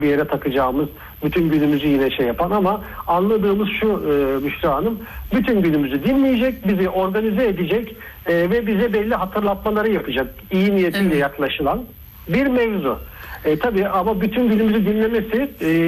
bir yere takacağımız, bütün günümüzü yine şey yapan ama anladığımız şu Büşra Hanım, bütün günümüzü dinleyecek, bizi organize edecek ve bize belli hatırlatmaları yapacak. İyi niyetiyle yaklaşılan bir mevzu. Tabii ama bütün günümüzü dinlemesi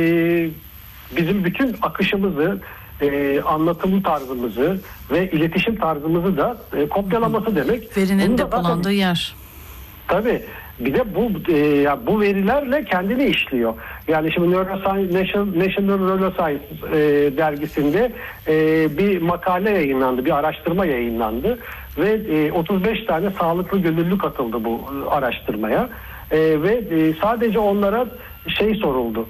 bizim bütün akışımızı, anlatım tarzımızı ve iletişim tarzımızı da kopyalaması demek. Verinin depolandığı yer. Tabii. Bir de bu verilerle kendini işliyor. Yani şimdi National Neuroscience dergisinde bir makale yayınlandı, bir araştırma yayınlandı ve 35 tane sağlıklı gönüllü katıldı bu araştırmaya ve sadece onlara şey soruldu.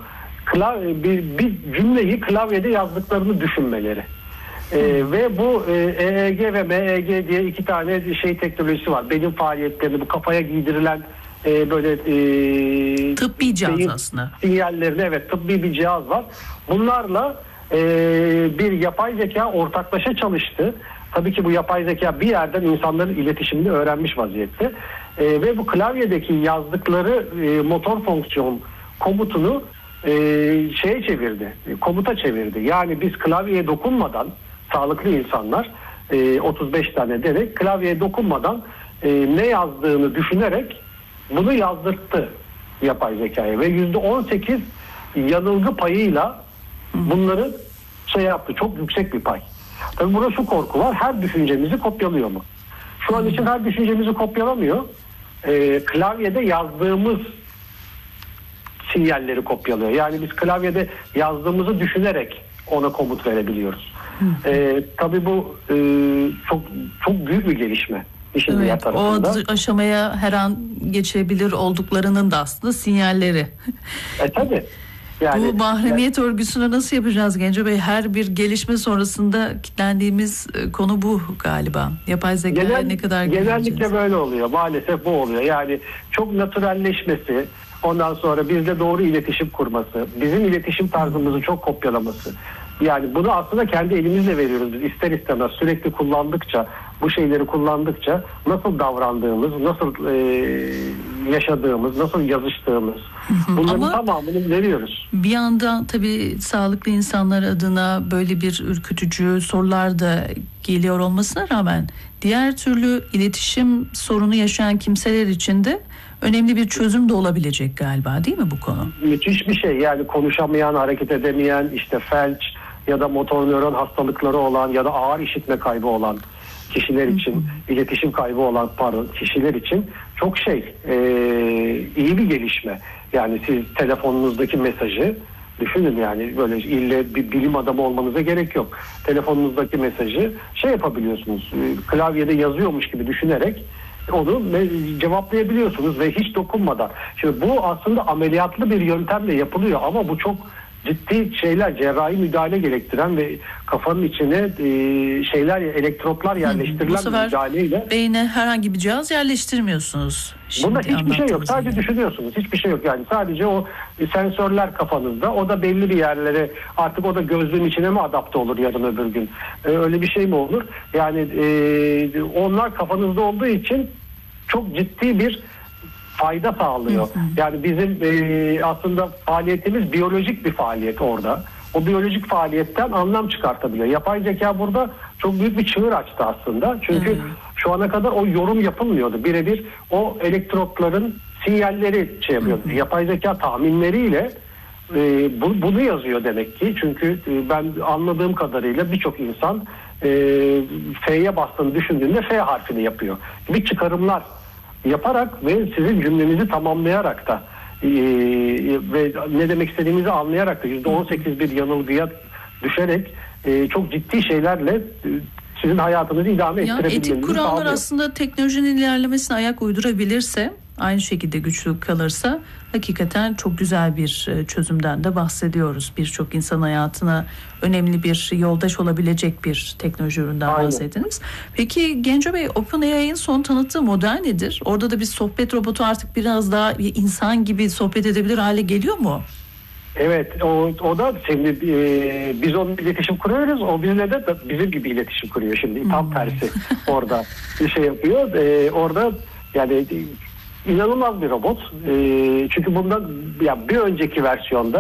Bir cümleyi klavyede yazdıklarını düşünmeleri. Ve bu EEG ve MEEG diye iki tane şey teknolojisi var. Beyin faaliyetlerini, bu kafaya giydirilen böyle tıbbi cihaz aslında. Sinyallerini, tıbbi bir cihaz var. Bunlarla bir yapay zeka ortaklaşa çalıştı. Tabii ki bu yapay zeka bir yerden insanların iletişimini öğrenmiş vaziyette. Ve bu klavyedeki yazdıkları motor fonksiyon komutunu şeye çevirdi, komuta çevirdi. Yani biz klavyeye dokunmadan, sağlıklı insanlar 35 tane denek klavyeye dokunmadan ne yazdığını düşünerek bunu yazdırttı yapay zekaya ve %18 yanılgı payıyla bunları şey yaptı. Çok yüksek bir pay. Tabii burada şu korku var. Her düşüncemizi kopyalıyor mu? Şu an için her düşüncemizi kopyalamıyor. Klavyede yazdığımız sinyalleri kopyalıyor. Yani biz klavyede yazdığımızı düşünerek ona komut verebiliyoruz. Tabii bu çok büyük bir gelişme. Evet, o aşamaya her an geçebilir olduklarının da aslında sinyalleri. Tabii. Yani, bu mahremiyet örgüsünü nasıl yapacağız Genco Bey? Her bir gelişme sonrasında kilitlendiğimiz konu bu galiba. Yapay zekaya ne kadar genellikle böyle oluyor. Maalesef bu oluyor. Yani çok natürelleşmesi, ondan sonra bizle doğru iletişim kurması, bizim iletişim tarzımızı çok kopyalaması. Yani bunu aslında kendi elimizle veriyoruz. Biz ister istemez sürekli kullandıkça, bu şeyleri kullandıkça nasıl davrandığımız, nasıl yaşadığımız, nasıl yazıştığımız bunların tamamını veriyoruz. Bir yandan tabii sağlıklı insanlar adına böyle bir ürkütücü sorular da geliyor olmasına rağmen diğer türlü iletişim sorunu yaşayan kimseler için de önemli bir çözüm de olabilecek galiba, değil mi bu konu? Müthiş bir şey. Yani konuşamayan, hareket edemeyen, işte felç ya da motor nöron hastalıkları olan ya da ağır işitme kaybı olan kişiler için, iletişim kaybı olan kişiler için çok iyi bir gelişme. Yani siz telefonunuzdaki mesajı düşünün, yani böyle ille bir bilim adamı olmanıza gerek yok. Telefonunuzdaki mesajı yapabiliyorsunuz. Klavyede yazıyormuş gibi düşünerek onu cevaplayabiliyorsunuz ve hiç dokunmadan. Şimdi bu aslında ameliyatlı bir yöntemle yapılıyor ama bu çok ciddi şeyler, cerrahi müdahale gerektiren ve kafanın içine elektrotlar yerleştirilen müdahaleyle. Beyne herhangi bir cihaz yerleştirmiyorsunuz. Bunda hiçbir şey yok. Sadece düşünüyorsunuz. Hiçbir şey yok. Yani sadece o sensörler kafanızda. O da belli bir yerlere, artık o da gözlüğün içine mi adapte olur yarın öbür gün? Öyle bir şey mi olur? Yani onlar kafanızda olduğu için çok ciddi bir fayda sağlıyor. Yani bizim aslında faaliyetimiz biyolojik bir faaliyet orada. O biyolojik faaliyetten anlam çıkartabiliyor. Yapay zeka burada çok büyük bir çığır açtı aslında. Çünkü şu ana kadar o yorum yapılmıyordu. Birebir o elektrotların sinyalleri yapıyordu. Yapay zeka tahminleriyle bunu yazıyor demek ki. Çünkü ben anladığım kadarıyla birçok insan F'ye bastığını düşündüğünde F harfini yapıyor. Bir çıkarımlar yaparak ve sizin cümlenizi tamamlayarak da ve ne demek istediğinizi anlayarak da %18 bir yanılgıya düşerek çok ciddi şeylerle sizin hayatınızı idame ettirebilmenizi sağlıyor. Etik kurallar aslında teknolojinin ilerlemesine ayak uydurabilirse, aynı şekilde güçlü kalırsa hakikaten çok güzel bir çözümden de bahsediyoruz. Birçok insan hayatına önemli bir yoldaş olabilecek bir teknoloji üründen bahsettiniz. Peki Genco Bey, OpenAI'nin son tanıttığı model nedir? Orada da bir sohbet robotu artık biraz daha bir insan gibi sohbet edebilir hale geliyor mu? Evet, o da şimdi biz onunla iletişim kuruyoruz. O bizimle de bizim gibi iletişim kuruyor şimdi. Tam tersi orada bir şey yapıyor. Orada yani inanılmaz bir robot. Çünkü bundan bir önceki versiyonda